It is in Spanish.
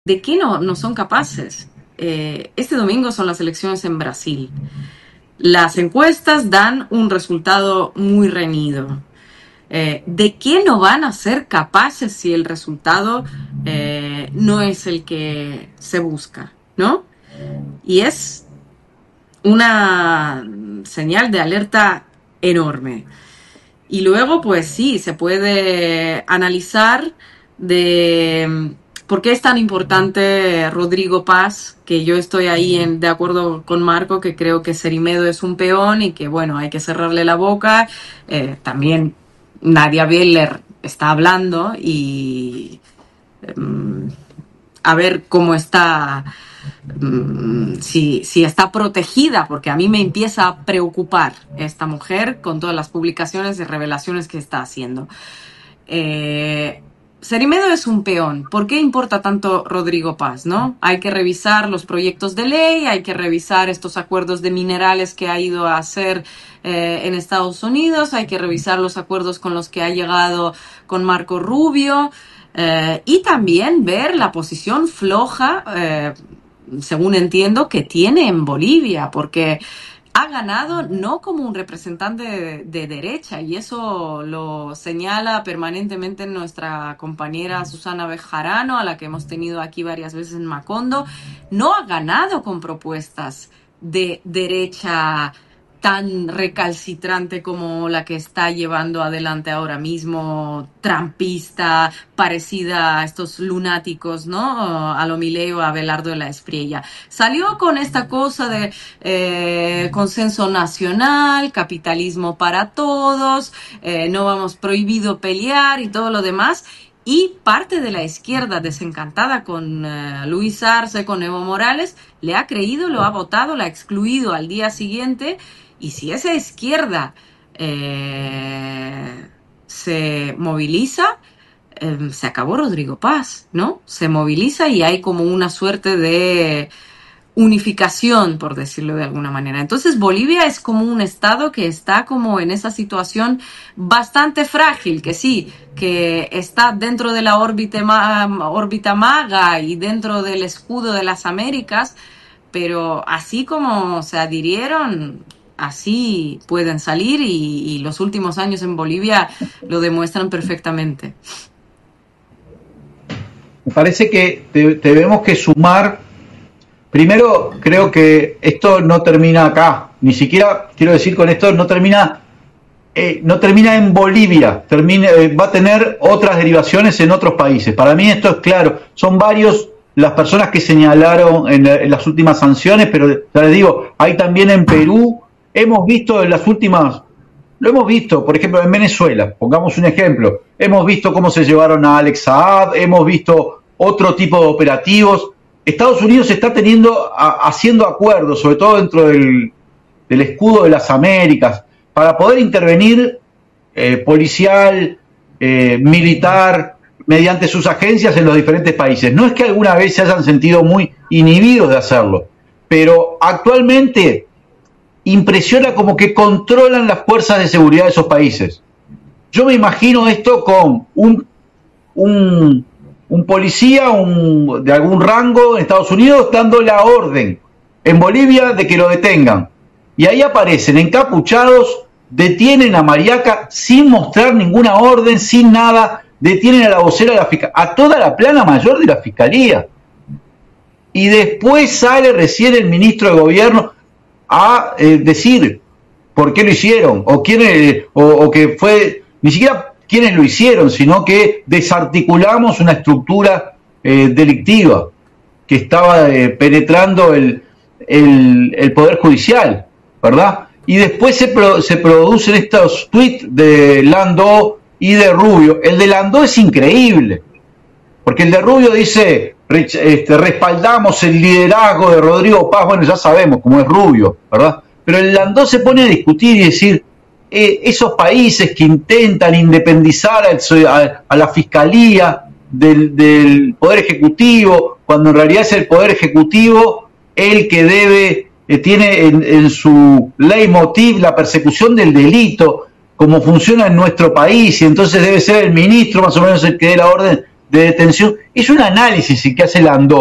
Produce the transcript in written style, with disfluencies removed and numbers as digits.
¿De qué no son capaces? Este domingo son las elecciones en Brasil. Las encuestas dan un resultado muy reñido. ¿De qué no van a ser capaces si el resultado no es el que se busca, ¿no? Y es una señal de alerta enorme. Y luego, pues sí, se puede analizar de por qué es tan importante Rodrigo Paz, que yo estoy ahí de acuerdo con Marco, que creo que Cerimedo es un peón y que, bueno, hay que cerrarle la boca. También Nadia Beller está hablando y a ver cómo está, si está protegida, porque a mí me empieza a preocupar esta mujer con todas las publicaciones y revelaciones que está haciendo. Cerimedo es un peón. ¿Por qué importa tanto Rodrigo Paz, no? Hay que revisar los proyectos de ley, hay que revisar estos acuerdos de minerales que ha ido a hacer en Estados Unidos, hay que revisar los acuerdos con los que ha llegado con Marco Rubio, y también ver la posición floja, según entiendo, que tiene en Bolivia, porque ha ganado no como un representante de derecha, y eso lo señala permanentemente nuestra compañera Susana Bejarano, a la que hemos tenido aquí varias veces en Macondo. No ha ganado con propuestas de derecha tan recalcitrante como la que está llevando adelante ahora mismo, trampista, parecida a estos lunáticos, ¿no? A lo Milei o a Abelardo de la Espriella. Salió con esta cosa de consenso nacional, capitalismo para todos, no vamos, prohibido pelear y todo lo demás. Y parte de la izquierda, desencantada con Luis Arce, con Evo Morales, le ha creído, lo ha votado, la ha excluido al día siguiente. Y si esa izquierda se moviliza, se acabó Rodrigo Paz, ¿no? Se moviliza y hay como una suerte de unificación, por decirlo de alguna manera. Entonces Bolivia es como un estado que está como en esa situación bastante frágil, que sí, que está dentro de la órbita maga y dentro del escudo de las Américas, pero así como se adhirieron, así pueden salir, y los últimos años en Bolivia lo demuestran perfectamente. Me parece que tenemos que sumar. Primero, creo que esto no termina acá. Ni siquiera, quiero decir con esto, no termina en Bolivia. Va a tener otras derivaciones en otros países. Para mí esto es claro. Son varios las personas que señalaron en las últimas sanciones, pero ya les digo, hay también en Perú. Hemos visto en las últimas, lo hemos visto, por ejemplo, en Venezuela, pongamos un ejemplo, hemos visto cómo se llevaron a Alex Saab, hemos visto otro tipo de operativos. Estados Unidos está haciendo acuerdos, sobre todo dentro del escudo de las Américas, para poder intervenir policial, militar, mediante sus agencias en los diferentes países. No es que alguna vez se hayan sentido muy inhibidos de hacerlo, pero actualmente impresiona como que controlan las fuerzas de seguridad de esos países. Yo me imagino esto con un policía de algún rango en Estados Unidos dando la orden en Bolivia de que lo detengan. Y ahí aparecen encapuchados, detienen a Mariaca sin mostrar ninguna orden, sin nada, detienen a la vocera de la fiscalía, a toda la plana mayor de la fiscalía. Y después sale recién el ministro de gobierno a decir por qué lo hicieron, o que fue, ni siquiera quiénes lo hicieron, sino que desarticulamos una estructura delictiva que estaba penetrando el Poder Judicial, ¿verdad? Y después se producen estos tweets de Landó y de Rubio. El de Landó es increíble, porque el de Rubio dice: respaldamos el liderazgo de Rodrigo Paz. Bueno, ya sabemos cómo es Rubio, ¿verdad? Pero el Landó se pone a discutir y decir, esos países que intentan independizar a la fiscalía del Poder Ejecutivo, cuando en realidad es el Poder Ejecutivo el que tiene en su leitmotiv la persecución del delito, como funciona en nuestro país, y entonces debe ser el ministro más o menos el que dé la orden de detención, es un análisis que hace la ANDO